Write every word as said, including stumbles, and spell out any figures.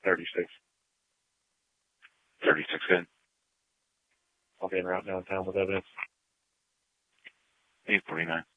thirty-six. thirty-six, good. I'll be en route downtown with evidence. eight forty-nine.